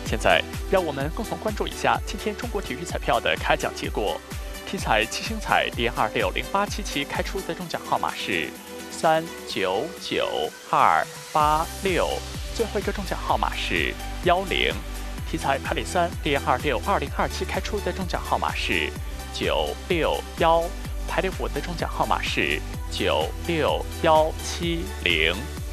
现在，让我们共同关注一下今天中国体育彩票的开奖结果。体彩七星彩连260877开出的中奖号码是3992286，最后一个中奖号码是10。体彩排列3连262027开出的中奖号码是961，排列5的中奖号码是96170。